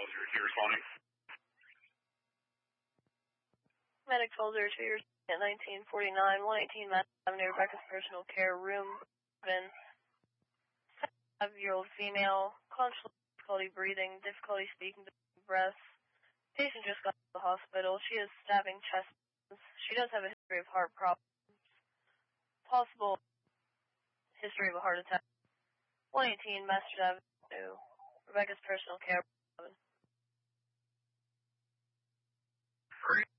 1202 responding. Medic 1202 at 1949, 118 Mass Avenue, Rebecca's personal care room. 7-year-old female, conscious, difficulty breathing, difficulty speaking, breath. Patient just got to the hospital. She has stabbing chest wounds. She does have a history of heart problems. Possible history of a heart attack. 118 Masters Avenue, Rebecca's personal care room.